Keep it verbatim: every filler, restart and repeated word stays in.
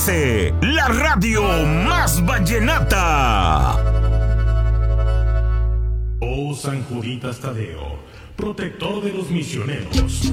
trece, la radio más vallenata. Oh San Juditas Tadeo, protector de los misioneros.